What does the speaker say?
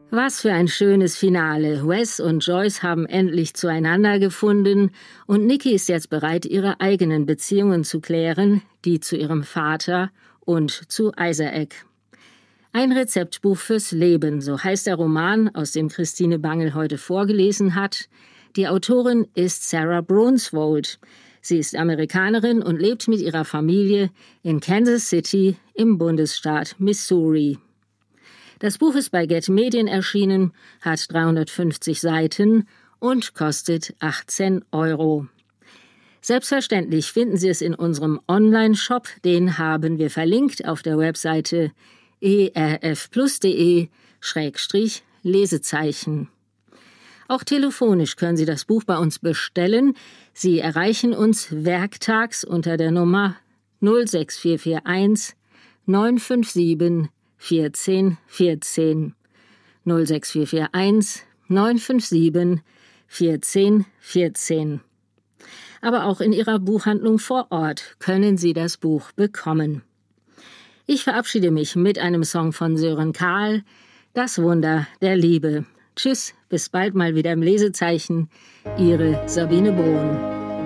Was für ein schönes Finale. Wes und Joyce haben endlich zueinander gefunden und Nikki ist jetzt bereit, ihre eigenen Beziehungen zu klären, die zu ihrem Vater und zu Isaac. Ein Rezeptbuch fürs Leben, so heißt der Roman, aus dem Christine Bangel heute vorgelesen hat. Die Autorin ist Sarah Brunswold. Sie ist Amerikanerin und lebt mit ihrer Familie in Kansas City im Bundesstaat Missouri. Das Buch ist bei Get Medien erschienen, hat 350 Seiten und kostet 18 €. Selbstverständlich finden Sie es in unserem Online-Shop, den haben wir verlinkt auf der Webseite erfplus.de/Lesezeichen. Auch telefonisch können Sie das Buch bei uns bestellen. Sie erreichen uns werktags unter der Nummer 06441 957 1414 06441 957 1414. Aber auch in Ihrer Buchhandlung vor Ort können Sie das Buch bekommen. Ich verabschiede mich mit einem Song von Sören Kahl, Das Wunder der Liebe. Tschüss, bis bald mal wieder im Lesezeichen. Ihre Sabine Bohn.